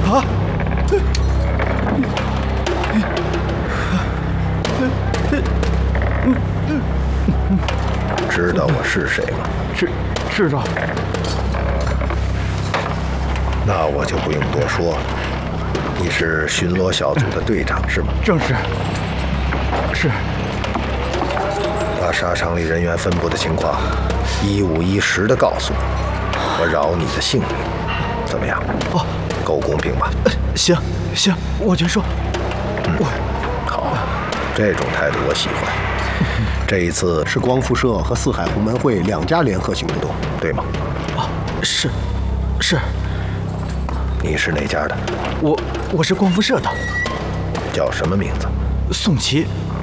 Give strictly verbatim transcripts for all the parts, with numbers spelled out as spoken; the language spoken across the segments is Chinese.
啊！ 知道我是谁吗？ 知知道。 那我就不用多说了。你是巡逻小组的队长是吗？ 正是。是。 把沙场里人员分布的情况一五一十的告诉我，我饶你的性命，怎么样？ 哦， 够公平吧？ 呃、行行，我全说。 嗯， 我好，这种态度我喜欢。这一次是光复社和四海红门会两家联合行动， 对吗？ 啊，是，是。 你是哪家的？ 我我是光复社的。 叫什么名字？ 宋琦。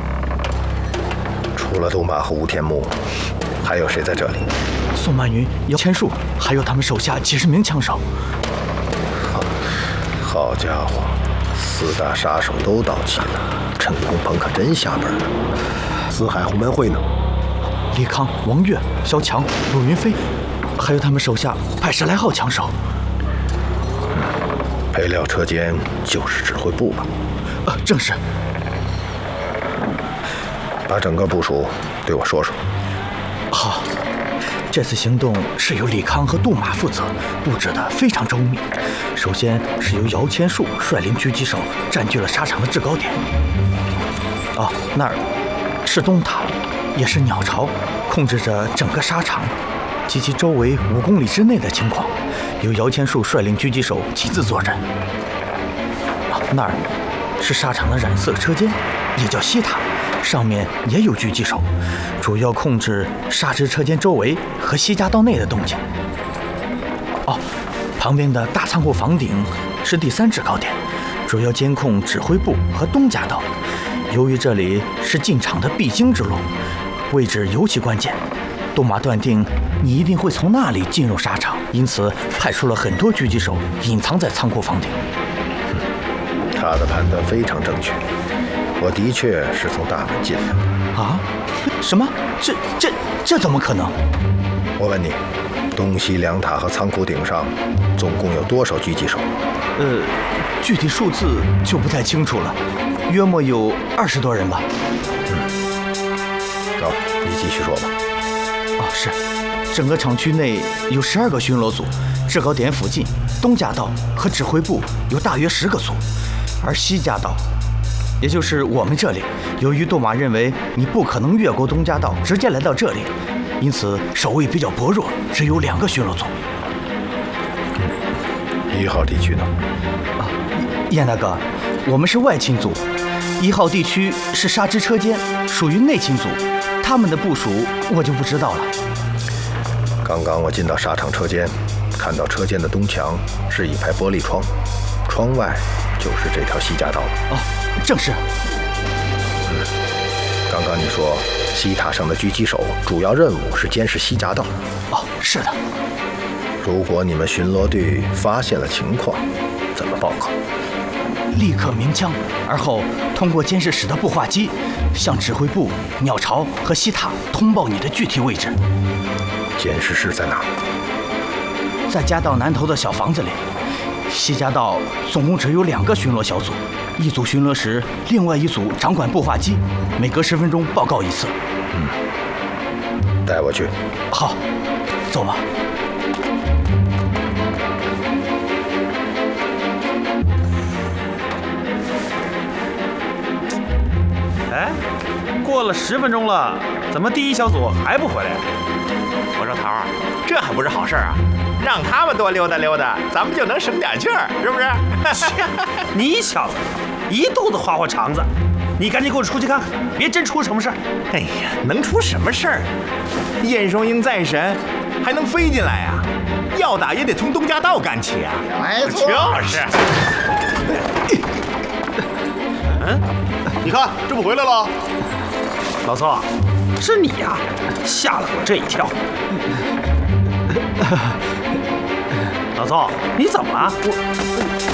除了杜马和吴天木，还有谁在这里？ 宋曼云、姚千树，还有他们手下几十名枪手。 好，好家伙，四大杀手都到齐了，陈公鹏可真下本了。 四海红门会呢？ 李康、王月、萧强、陆云飞，还有他们手下派十来号枪手。 配料车间就是指挥部吧？ 呃，正是。 把整个部署对我说说。 好，这次行动是由李康和杜马负责，布置的非常周密。首先是由姚千树率领狙击手占据了沙场的制高点。哦，那儿是东塔，也是鸟巢，控制着整个沙场及其周围五公里之内的情况，由姚千树率领狙击手亲自作战。哦，那儿是沙场的染色车间，也叫西塔。上面也有狙击手，主要控制沙之车间周围和西夹道内的动静。哦，旁边的大仓库房顶是第三制高点，主要监控指挥部和东夹道。由于这里是进场的必经之路，位置尤其关键，杜马断定你一定会从那里进入沙场，因此派出了很多狙击手隐藏在仓库房顶。 他的判断非常正确。我的确是从大门进的。 啊？什么？这这这怎么可能？ 我问你，东西两塔和仓库顶上总共有多少狙击手？ 呃，具体数字就不太清楚了，约莫有二十多人吧。 嗯，走，你继续说吧。 哦，是，整个厂区内有十二个巡逻组，制高点附近东夹道和指挥部有大约十个组，而西夹道，也就是我们这里，由于杜马认为你不可能越过东夹道直接来到这里，因此守卫比较薄弱，只有两个巡逻组。 嗯，一号地区呢？ 啊，燕大哥，我们是外勤组，一号地区是沙之车间，属于内勤组，他们的部署我就不知道了。 刚刚我进到沙场车间，看到车间的东墙是一排玻璃窗，窗外就是这条西夹道了。 哦，正是。 嗯，刚刚你说西塔上的狙击手主要任务是监视西夹道。 哦，是的。 如果你们巡逻队发现了情况，怎么报告？ 立刻鸣枪，而后通过监视室的步话机，向指挥部、鸟巢和西塔通报你的具体位置。 监视室在哪？ 在夹道南头的小房子里。西夹道总共只有两个巡逻小组，一组巡逻时，另外一组掌管步话机，每隔十分钟报告一次。 嗯，带我去。 好，走吧。 哎，过了十分钟了，怎么第一小组还不回来？ 我说桃儿，这还不是好事啊！让他们多溜达溜达，咱们就能省点劲儿，是不是？ 你小子一肚子花花肠子，你赶紧给我出去看看，别真出什么事儿。 哎呀，能出什么事儿？燕双鹰再神，还能飞进来呀、啊？要打也得从东夹道干起啊！ 没错， 就是。 嗯，你看，这不回来了？ 老宋，是你呀、啊，吓了我这一跳。老宋，你怎么了？我。